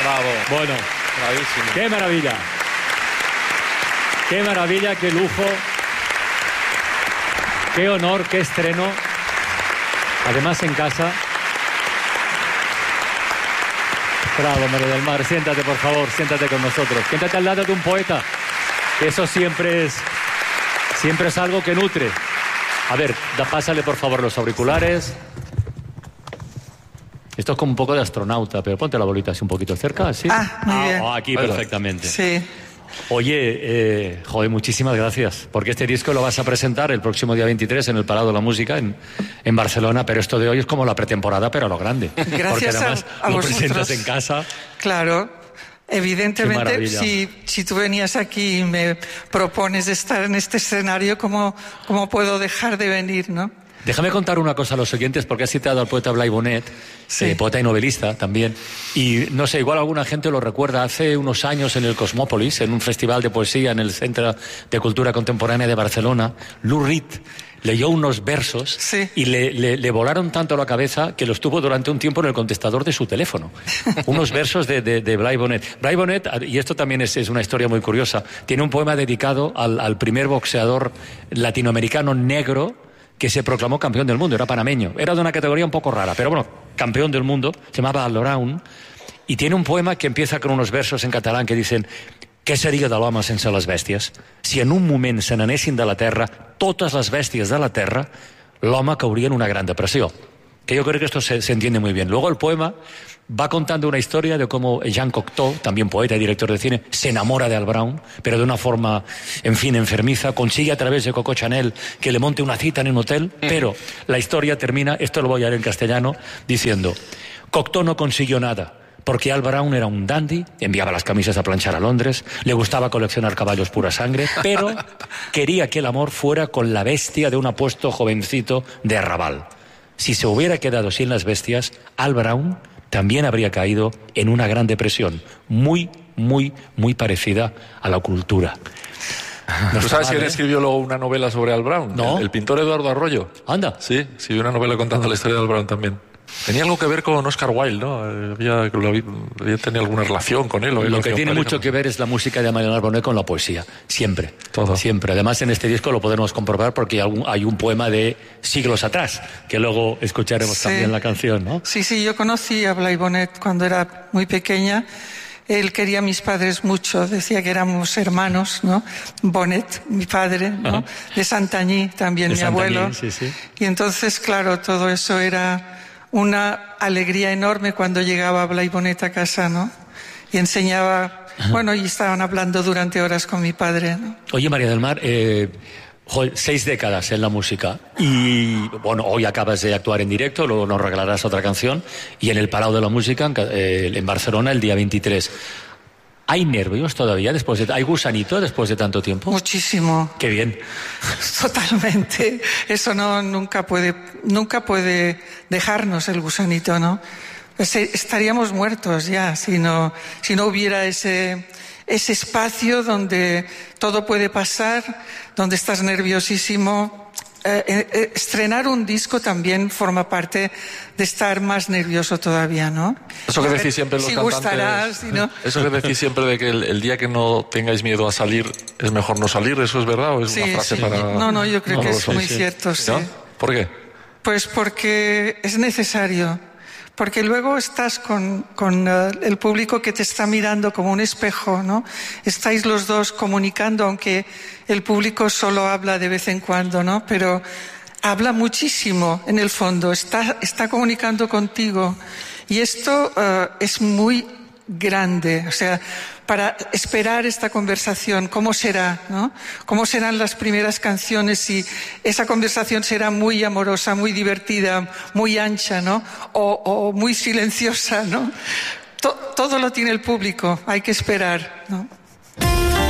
Bravo. Bueno, bravísimo. qué maravilla. Qué maravilla, qué lujo. Qué honor, qué estreno. Además en casa. Bravo, María del Mar. Siéntate, por favor, siéntate con nosotros. Siéntate al lado de un poeta. Eso siempre es algo que nutre. A ver, pásale por favor los auriculares. Esto es como un poco de astronauta, pero ponte la bolita así un poquito cerca, ¿sí? Muy bien. Aquí, bueno, perfectamente. Sí. Oye, joder, muchísimas gracias, porque este disco lo vas a presentar el próximo día 23 en el Palau de la Música en Barcelona, pero esto de hoy es como la pretemporada, pero a lo grande. Gracias porque además a lo vosotros. presentas en casa. Claro. Evidentemente, si tú venías aquí y me propones estar en este escenario, ¿cómo puedo dejar de venir, no? Déjame contar una cosa a los oyentes, porque has citado al poeta Blai Bonet, Sí. poeta y novelista también, y no sé, igual alguna gente lo recuerda, hace unos años en el Cosmópolis, en un festival de poesía en el Centro de Cultura Contemporánea de Barcelona, Lou Reed leyó unos versos Sí. y le volaron tanto la cabeza que los tuvo durante un tiempo en el contestador de su teléfono. Unos versos de Blai Bonet. Blai Bonet, y esto también es una historia muy curiosa, tiene un poema dedicado al primer boxeador latinoamericano negro que se proclamó campeón del mundo, era panameño. Era de una categoría un poco rara, pero bueno, campeón del mundo, se llamava Al Brown, y tiene un poema que empieza con unos versos en catalán que dicen: què seria de l'home sense les bèsties? Si en un moment se n'anessin de la terra totes les bèsties de la terra, l'home cauria en una gran depressió. Que yo creo que esto se entiende muy bien. Luego el poema va contando una historia de cómo Jean Cocteau, también poeta y director de cine, se enamora de Al Brown, pero de una forma, en fin, enfermiza, consigue a través de Coco Chanel que le monte una cita en un hotel, pero la historia termina, esto lo voy a leer en castellano, diciendo: Cocteau no consiguió nada, porque Al Brown era un dandy, enviaba las camisas a planchar a Londres, le gustaba coleccionar caballos pura sangre, pero quería que el amor fuera con la bestia de un apuesto jovencito de Arrabal. Si se hubiera quedado sin las bestias, Al Brown también habría caído en una gran depresión, muy, muy, muy parecida a la cultura. ¿Tú sabes quién escribió luego una novela sobre Al Brown? ¿No? El pintor Eduardo Arroyo. Anda. Sí, escribió una novela contando la historia de Al Brown también. Tenía algo que ver con Oscar Wilde, ¿no? Había tenido alguna relación con él. Lo que tiene mucho que ver es la música de María del Mar Bonet con la poesía. Siempre. Todo. Siempre. Además, en este disco lo podemos comprobar porque hay un poema de siglos atrás, que luego escucharemos también la canción, ¿no? Sí, yo conocí a Blai Bonet cuando era muy pequeña. Él quería a mis padres mucho, decía que éramos hermanos, ¿no? Bonet, mi padre, ¿no? Ajá. De Santanyí, también De mi Santanyí, abuelo. sí. Y entonces, claro, todo eso era una alegría enorme cuando llegaba Blai Bonet a casa, ¿no? Y enseñaba, bueno, y estaban hablando durante horas con mi padre, ¿no? Oye, María del Mar, 6 décadas en la música y, bueno, hoy acabas de actuar en directo, luego nos regalarás otra canción, y en el Palau de la Música, en Barcelona, el día 23. ¿Hay nervios todavía hay gusanito después de tanto tiempo? Muchísimo. Qué bien. Totalmente. Eso nunca puede dejarnos el gusanito, ¿no? Estaríamos muertos ya si no hubiera ese espacio donde todo puede pasar, donde estás nerviosísimo. Estrenar un disco también forma parte de estar más nervioso todavía, ¿no? Eso que decís siempre los cantantes. Gustará, si no. Eso que decís siempre de que el día que no tengáis miedo a salir es mejor no salir, ¿eso es verdad o es una frase para...? No, yo creo que lo es sé. muy cierto, sí. ¿No? ¿Por qué? Pues porque es necesario. Porque luego estás con el público que te está mirando como un espejo, ¿no? Estáis los dos comunicando, aunque el público solo habla de vez en cuando, ¿no? Pero habla muchísimo en el fondo, está comunicando contigo. Y esto es muy grande, o sea, para esperar esta conversación, ¿cómo será, no? ¿Cómo serán las primeras canciones? Si esa conversación será muy amorosa, muy divertida, muy ancha, ¿no? O muy silenciosa, ¿no? Todo lo tiene el público, hay que esperar, ¿no?